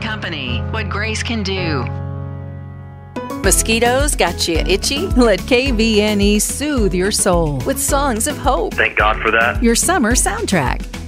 Company, what grace can do. Mosquitoes got you itchy? Let KVNE soothe your soul with songs of hope. Thank God for that. Your summer soundtrack.